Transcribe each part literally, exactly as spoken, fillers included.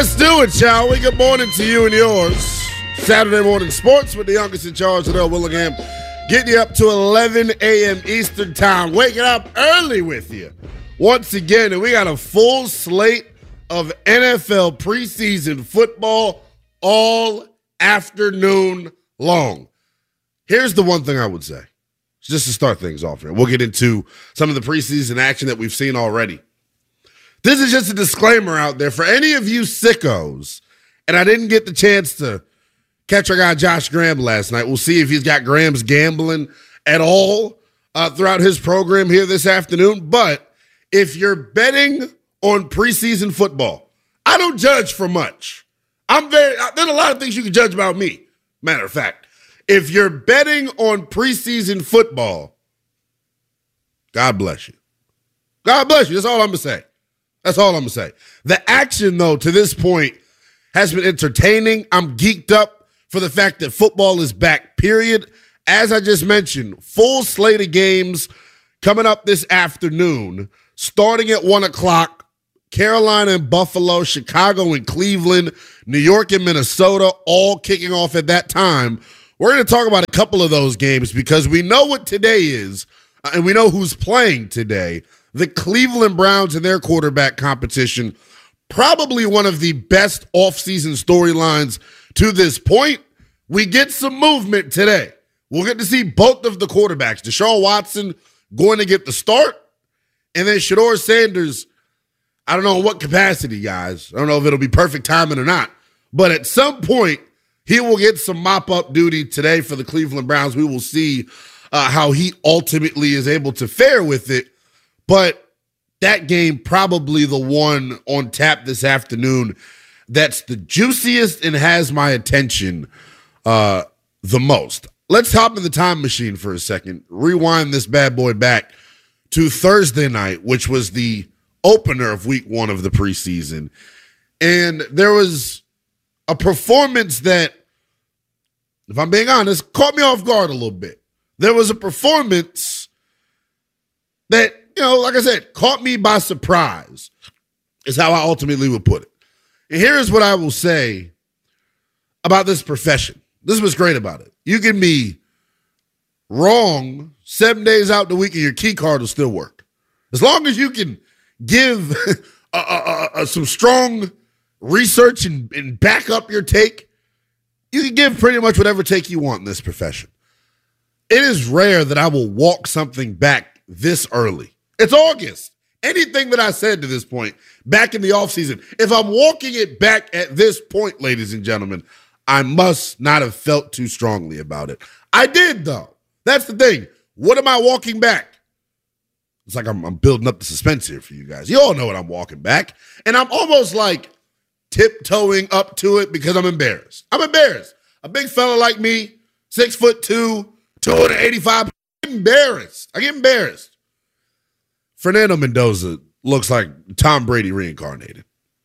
Let's do it, shall we? Good morning to you and yours. Saturday morning sports with the youngest in charge, Adele Willingham. Getting you up to eleven a.m. Eastern time. Waking up early with you once again. And we got a full slate of N F L preseason football all afternoon long. Here's the one thing I would say, just to start things off here. We'll get into some of the preseason action that we've seen already. This is just a disclaimer out there for any of you sickos, and I didn't get the chance to catch our guy Josh Graham last night. We'll see if he's got Graham's gambling at all uh, throughout his program here this afternoon. But if you're betting on preseason football, I don't judge for much. I'm very. There's a lot of things you can judge about me. Matter of fact, if you're betting on preseason football, God bless you. God bless you. That's all I'm gonna say. That's all I'm going to say. The action, though, to this point has been entertaining. I'm geeked up for the fact that football is back, period. As I just mentioned, full slate of games coming up this afternoon, starting at one o'clock, Carolina and Buffalo, Chicago and Cleveland, New York and Minnesota, all kicking off at that time. We're going to talk about a couple of those games because we know what today is, uh, and we know who's playing today. The Cleveland Browns and their quarterback competition, probably one of the best offseason storylines to this point. We get some movement today. We'll get to see both of the quarterbacks. Deshaun Watson going to get the start, and then Shedeur Sanders, I don't know in what capacity, guys. I don't know if it'll be perfect timing or not, but at some point, he will get some mop-up duty today for the Cleveland Browns. We will see uh, how he ultimately is able to fare with it. But that game, probably the one on tap this afternoon that's the juiciest and has my attention uh, the most. Let's hop in the time machine for a second. Rewind this bad boy back to Thursday night, which was the opener of week one of the preseason. And there was a performance that, if I'm being honest, caught me off guard a little bit. There was a performance that, you know, like I said, caught me by surprise is how I ultimately would put it. And here's what I will say about this profession. This is what's great about it. You can be wrong seven days out the week and your key card will still work. As long as you can give uh, uh, uh, some strong research and, and back up your take, you can give pretty much whatever take you want in this profession. It is rare that I will walk something back this early. It's August. Anything that I said to this point, back in the offseason, if I'm walking it back at this point, ladies and gentlemen, I must not have felt too strongly about it. I did, though. That's the thing. What am I walking back? It's like I'm, I'm building up the suspense here for you guys. You all know what I'm walking back. And I'm almost like tiptoeing up to it because I'm embarrassed. I'm embarrassed. A big fella like me, six foot two, two eighty-five, I get embarrassed. I get embarrassed. Fernando Mendoza looks like Tom Brady reincarnated.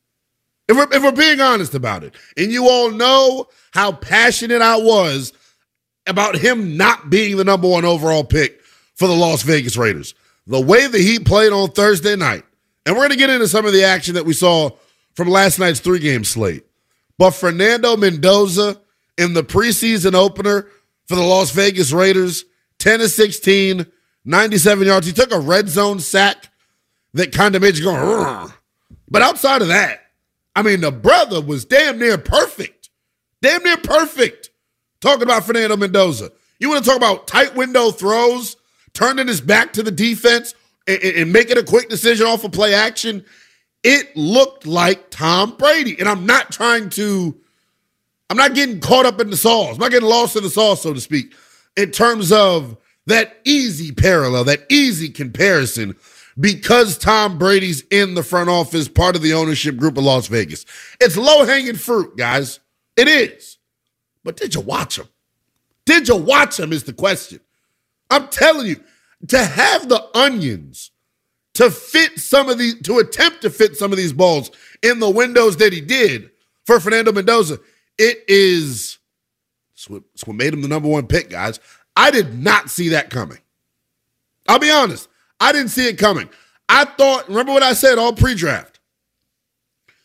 If we're, if we're being honest about it, and you all know how passionate I was about him not being the number one overall pick for the Las Vegas Raiders. The way that he played on Thursday night, and we're going to get into some of the action that we saw from last night's three-game slate, but Fernando Mendoza in the preseason opener for the Las Vegas Raiders, ten of sixteen, ninety-seven yards. He took a red zone sack that kind of made you go, Rrr. But outside of that, I mean, the brother was damn near perfect. Damn near perfect. Talking about Fernando Mendoza. You want to talk about tight window throws, turning his back to the defense and, and making a quick decision off of play action? It looked like Tom Brady. And I'm not trying to, I'm not getting caught up in the sauce. I'm not getting lost in the sauce, so to speak, in terms of that easy parallel, that easy comparison, because Tom Brady's in the front office, part of the ownership group of Las Vegas. It's low-hanging fruit, guys. It is. But did you watch him? Did you watch him is the question. I'm telling you, to have the onions to fit some of these, to attempt to fit some of these balls in the windows that he did for Fernando Mendoza, it is, it's what, it's what made him the number one pick, guys. I did not see that coming. I'll be honest. I didn't see it coming. I thought, remember what I said all pre-draft?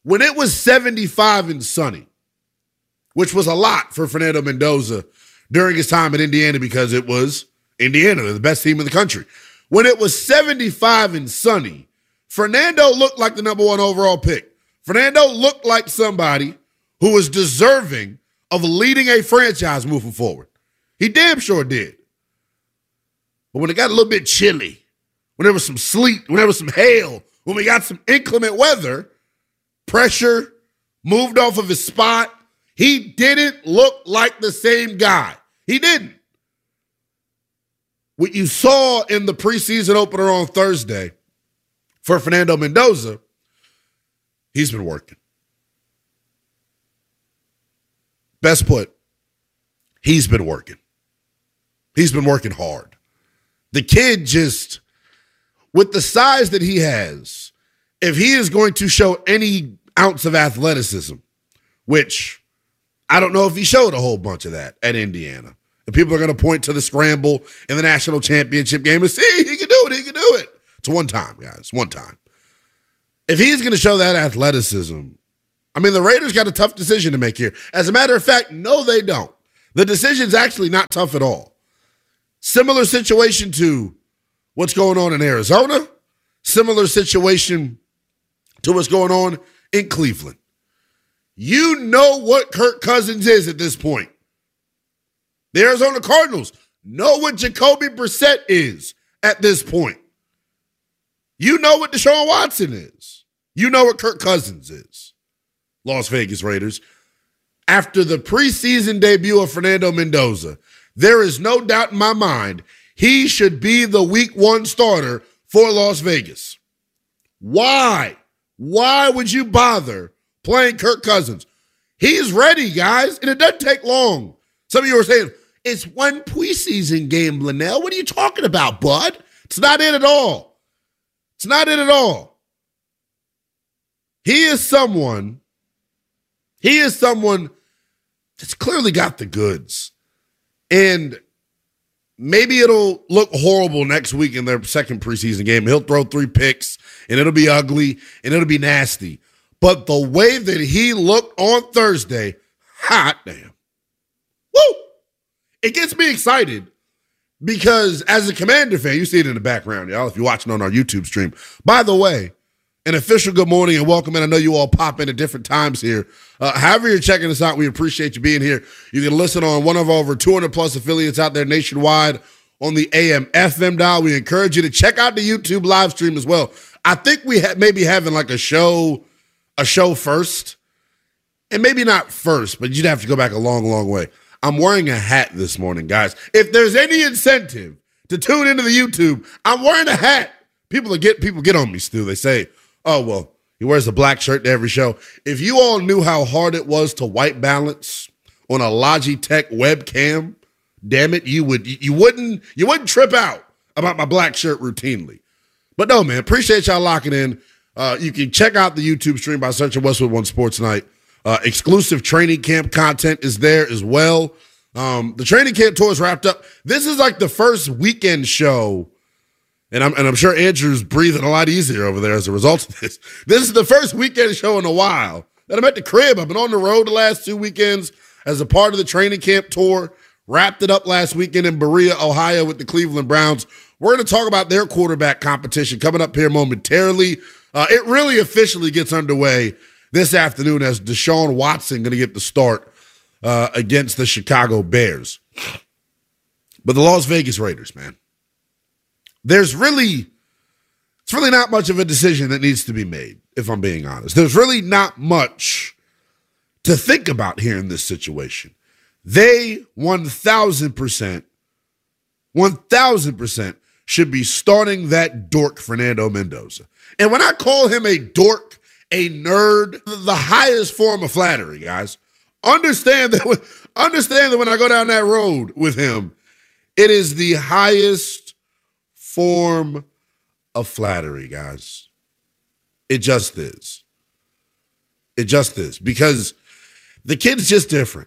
When it was seventy-five and sunny, which was a lot for Fernando Mendoza during his time in Indiana because it was Indiana, the best team in the country. When it was seventy-five and sunny, Fernando looked like the number one overall pick. Fernando looked like somebody who was deserving of leading a franchise moving forward. He damn sure did. But when it got a little bit chilly, when there was some sleet, when there was some hail, when we got some inclement weather, pressure, moved off of his spot, he didn't look like the same guy. He didn't. What you saw in the preseason opener on Thursday for Fernando Mendoza, he's been working. Best put, he's been working. He's been working hard. The kid just, with the size that he has, if he is going to show any ounce of athleticism, which I don't know if he showed a whole bunch of that at Indiana, and people are going to point to the scramble in the national championship game and see, he can do it, he can do it. It's one time, guys, one time. If he's going to show that athleticism, I mean, the Raiders got a tough decision to make here. As a matter of fact, no, they don't. The decision's actually not tough at all. Similar situation to what's going on in Arizona. Similar situation to what's going on in Cleveland. You know what Kirk Cousins is at this point. The Arizona Cardinals know what Jacoby Brissett is at this point. You know what Deshaun Watson is. You know what Kirk Cousins is. Las Vegas Raiders. After the preseason debut of Fernando Mendoza, there is no doubt in my mind he should be the week one starter for Las Vegas. Why? Why would you bother playing Kirk Cousins? He's ready, guys, and it doesn't take long. Some of you are saying, it's one preseason game, Linnell. What are you talking about, bud? It's not it at all. It's not it at all. He is someone, he is someone that's clearly got the goods. And maybe it'll look horrible next week in their second preseason game. He'll throw three picks, and it'll be ugly, and it'll be nasty. But the way that he looked on Thursday, hot damn. Woo! It gets me excited because as a Commander fan, you see it in the background, y'all, if you're watching on our YouTube stream. By the way, an official good morning and welcome, and I know you all pop in at different times here. Uh, however you're checking us out, we appreciate you being here. You can listen on one of our over two hundred plus affiliates out there nationwide on the A M F M dial. We encourage you to check out the YouTube live stream as well. I think we ha- may be having like a show, a show first, and maybe not first, but you'd have to go back a long, long way. I'm wearing a hat this morning, guys. If there's any incentive to tune into the YouTube, I'm wearing a hat. People are get people get on me, Stu. They say, oh, well, he wears a black shirt to every show. If you all knew how hard it was to white balance on a Logitech webcam, damn it, you would you wouldn't you wouldn't trip out about my black shirt routinely. But no, man, appreciate y'all locking in. Uh, you can check out the YouTube stream by searching Westwood One Sports Night. Uh, exclusive training camp content is there as well. Um, the training camp tour is wrapped up. This is like the first weekend show. And I'm and I'm sure Andrew's breathing a lot easier over there as a result of this. This is the first weekend show in a while that I'm at the crib. I've been on the road the last two weekends as a part of the training camp tour. Wrapped it up last weekend in Berea, Ohio with the Cleveland Browns. We're going to talk about their quarterback competition coming up here momentarily. Uh, it really officially gets underway this afternoon as Deshaun Watson going to get the start uh, against the Chicago Bears. But the Las Vegas Raiders, man. There's really, it's really not much of a decision that needs to be made, if I'm being honest. There's really not much to think about here in this situation. They one thousand percent, one thousand percent should be starting that dork Fernando Mendoza. And when I call him a dork, a nerd, the highest form of flattery, guys. Understand that when, understand that when I go down that road with him, it is the highest form of flattery, guys. It just is. It just is. Because the kid's just different.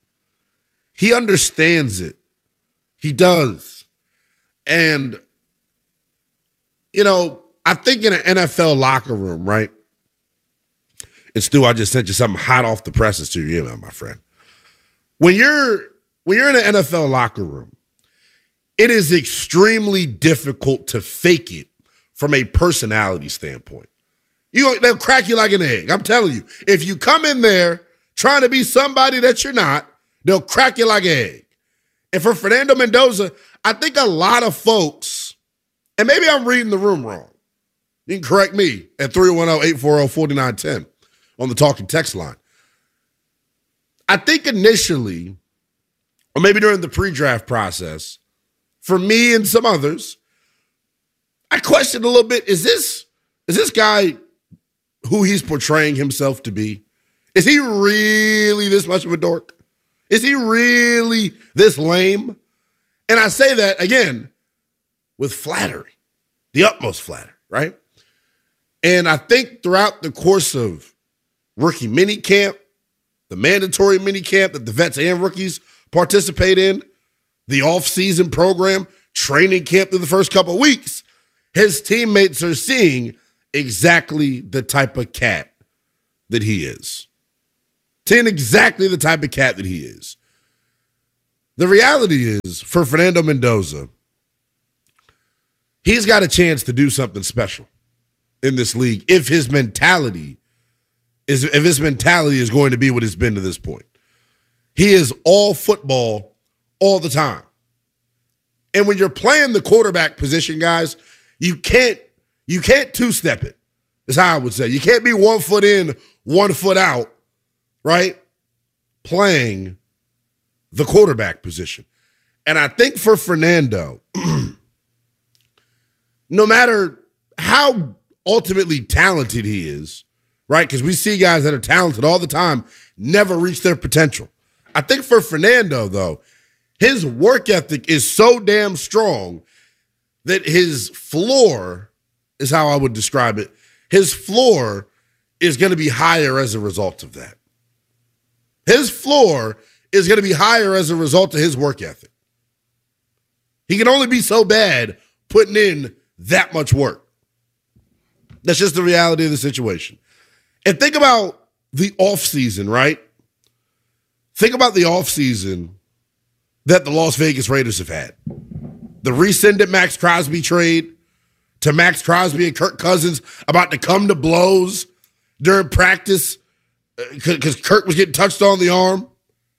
He understands it. He does. And, you know, I think in an N F L locker room, right? And Stu, I just sent you something hot off the presses to your email, my friend. When you're when you're in an N F L locker room, it is extremely difficult to fake it from a personality standpoint. You, they'll crack you like an egg. I'm telling you. If you come in there trying to be somebody that you're not, they'll crack you like an egg. And for Fernando Mendoza, I think a lot of folks, and maybe I'm reading the room wrong. You can correct me at three one zero, eight four zero, four nine one zero on the talking text line. I think initially, or maybe during the pre-draft process, for me and some others, I questioned a little bit, is this, is this guy who he's portraying himself to be? Is he really this much of a dork? Is he really this lame? And I say that, again, with flattery, the utmost flattery, right? And I think throughout the course of rookie minicamp, the mandatory minicamp that the vets and rookies participate in, the off-season program, training camp through the first couple of weeks, his teammates are seeing exactly the type of cat that he is. Seeing exactly the type of cat that he is. The reality is, for Fernando Mendoza, he's got a chance to do something special in this league if his mentality is if his mentality is going to be what it's been to this point. He is all football all the time. And when you're playing the quarterback position, guys, you can't you can't two-step it, is how I would say. You can't be one foot in, one foot out, right? Playing the quarterback position. And I think for Fernando, no matter how ultimately talented he is, right? Because we see guys that are talented all the time never reach their potential. I think for Fernando, though, his work ethic is so damn strong that his floor is how I would describe it. His floor is going to be higher as a result of that. His floor is going to be higher as a result of his work ethic. He can only be so bad putting in that much work. That's just the reality of the situation. And think about the offseason, right? Think about the offseason that the Las Vegas Raiders have had. The rescinded Max Crosby trade to Max Crosby and Kirk Cousins about to come to blows during practice because Kirk was getting touched on the arm.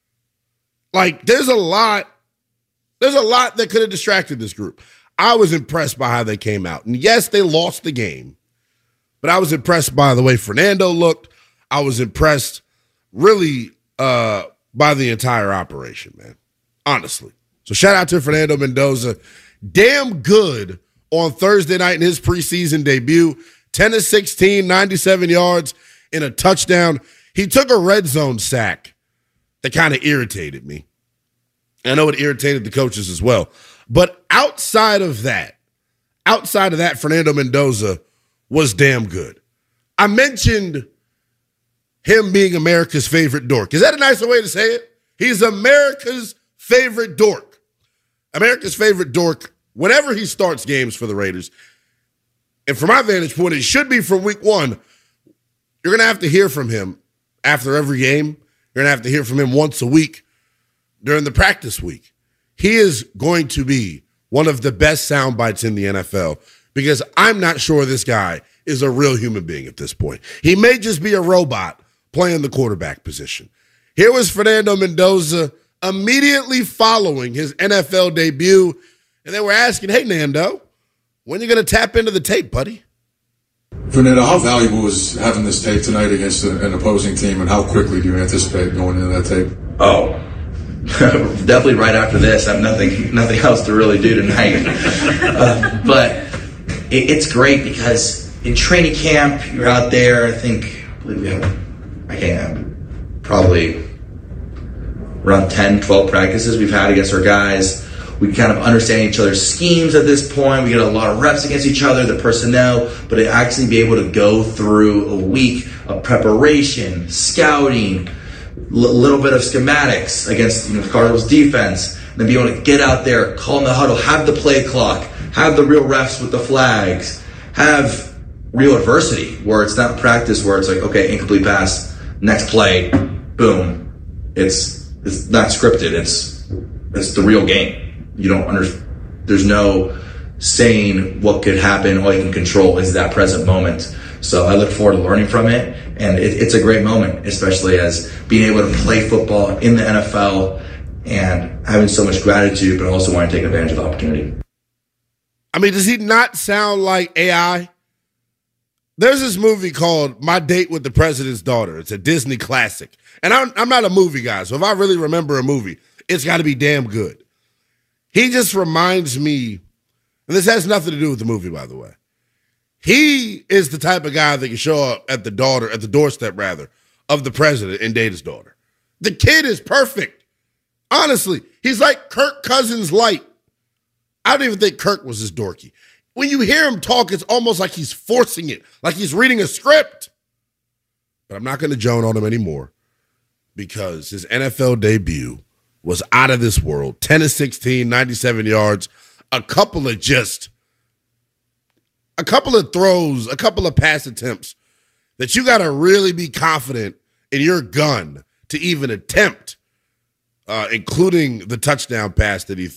Like, there's a lot, there's a lot that could have distracted this group. I was impressed by how they came out. And yes, they lost the game, but I was impressed by the way Fernando looked. I was impressed really uh, by the entire operation, man. Honestly. So shout out to Fernando Mendoza. Damn good on Thursday night in his preseason debut. ten of sixteen, ninety-seven yards and a touchdown. He took a red zone sack that kind of irritated me. I know it irritated the coaches as well. But outside of that, outside of that, Fernando Mendoza was damn good. I mentioned him being America's favorite dork. Is that a nicer way to say it? He's America's favorite dork. America's favorite dork whenever he starts games for the Raiders. And from my vantage point, it should be from week one. You're going to have to hear from him after every game. You're going to have to hear from him once a week during the practice week. He is going to be one of the best sound bites in the N F L because I'm not sure this guy is a real human being at this point. He may just be a robot playing the quarterback position. Here was Fernando Mendoza immediately following his N F L debut, and they were asking, hey, Nando, when are you going to tap into the tape, buddy? Fernando, how valuable was having this tape tonight against an opposing team, and how quickly do you anticipate going into that tape? Oh, definitely right after this. I have nothing, nothing else to really do tonight. uh, but it, it's great because in training camp, you're out there. I think, I believe we have, I can't, probably around ten, twelve practices we've had against our guys. We kind of understand each other's schemes at this point. We get a lot of reps against each other, the personnel, but to actually be able to go through a week of preparation, scouting, a l- little bit of schematics against, you know, Cardinals defense, and then be able to get out there, call in the huddle, have the play clock, have the real refs with the flags, have real adversity, where it's not practice, where it's like, okay, incomplete pass, next play, boom. It's it's not scripted. It's it's the real game. You don't understand. There's no saying what could happen. All you can control is that present moment. So I look forward to learning from it, and it, it's a great moment, especially as being able to play football in the N F L and having so much gratitude, but also want to take advantage of the opportunity. I mean, does he not sound like A I? There's this movie called My Date with the President's Daughter. It's a Disney classic. And I'm, I'm not a movie guy, so if I really remember a movie, it's got to be damn good. He just reminds me, and this has nothing to do with the movie, by the way. He is the type of guy that can show up at the daughter, at the doorstep, rather, of the president and date his daughter. The kid is perfect. Honestly, he's like Kirk Cousins light. I don't even think Kirk was as dorky. When you hear him talk, it's almost like he's forcing it, like he's reading a script. But I'm not going to joan on him anymore because his N F L debut was out of this world. ten of sixteen, ninety-seven yards, a couple of just, a couple of throws, a couple of pass attempts that you got to really be confident in your gun to even attempt, uh, including the touchdown pass that he threw.